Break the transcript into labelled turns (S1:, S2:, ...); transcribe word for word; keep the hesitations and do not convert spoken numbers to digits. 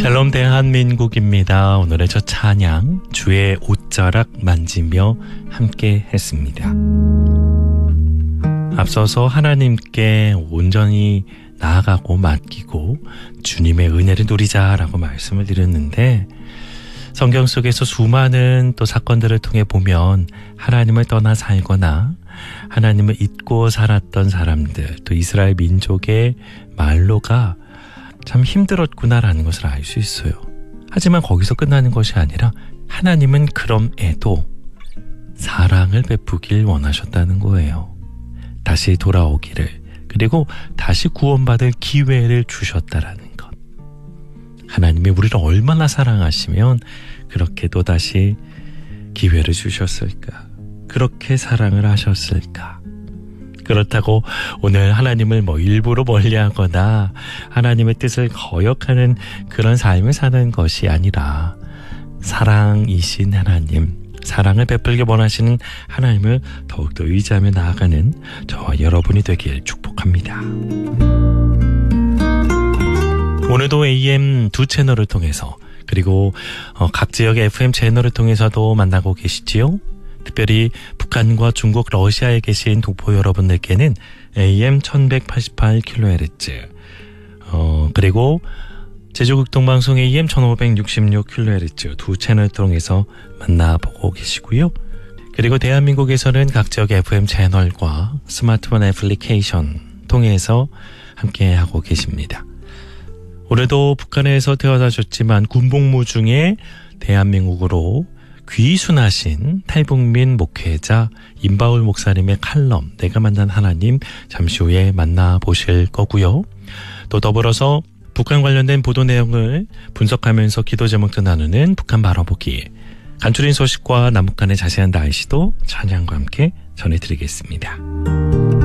S1: 샬롬 대한민국입니다. 오늘의 첫 찬양 주의 옷자락 만지며 함께 했습니다. 앞서서 하나님께 온전히 나아가고 맡기고 주님의 은혜를 누리자라고 말씀을 드렸는데, 성경 속에서 수많은 또 사건들을 통해 보면 하나님을 떠나 살거나 하나님을 잊고 살았던 사람들, 또 이스라엘 민족의 말로가 참 힘들었구나라는 것을 알 수 있어요. 하지만 거기서 끝나는 것이 아니라 하나님은 그럼에도 사랑을 베푸길 원하셨다는 거예요. 다시 돌아오기를, 그리고 다시 구원받을 기회를 주셨다라는 것. 하나님이 우리를 얼마나 사랑하시면 그렇게 또다시 기회를 주셨을까? 그렇게 사랑을 하셨을까? 그렇다고 오늘 하나님을 뭐 일부러 멀리하거나 하나님의 뜻을 거역하는 그런 삶을 사는 것이 아니라, 사랑이신 하나님, 사랑을 베풀게 원하시는 하나님을 더욱더 의지하며 나아가는 저와 여러분이 되길 축복합니다. 오늘도 에이엠 두 채널을 통해서, 그리고 각 지역의 에프엠 채널을 통해서도 만나고 계시지요? 특별히 북한과 중국, 러시아에 계신 동포 여러분들께는 에이엠 천백팔십팔 킬로헤르츠, 어, 그리고 제주극동방송 에이엠 천오백육십육 킬로헤르츠 두 채널 통해서 만나보고 계시고요. 그리고 대한민국에서는 각 지역 에프엠 채널과 스마트폰 애플리케이션 통해서 함께하고 계십니다. 올해도 북한에서 태어나셨지만 군복무 중에 대한민국으로 귀순하신 탈북민 목회자 임바울 목사님의 칼럼 내가 만난 하나님, 잠시 후에 만나보실 거고요. 또 더불어서 북한 관련된 보도 내용을 분석하면서 기도 제목도 나누는 북한 바라보기, 간추린 소식과 남북 간의 자세한 날씨도 찬양과 함께 전해드리겠습니다.